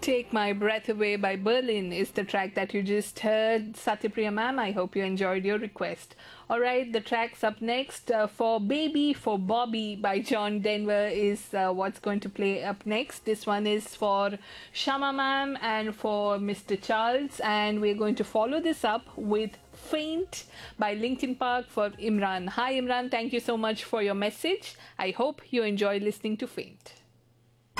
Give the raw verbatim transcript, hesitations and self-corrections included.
Take My Breath Away by Berlin is the track that you just heard. Satyapriya ma'am, I hope you enjoyed your request. Alright, the tracks up next uh, for Baby for Bobby by John Denver is uh, what's going to play up next. This one is for Shama ma'am and for Mister Charles, and we're going to follow this up with Faint by Linkin Park for Imran. Hi Imran, thank you so much for your message. I hope you enjoy listening to Faint.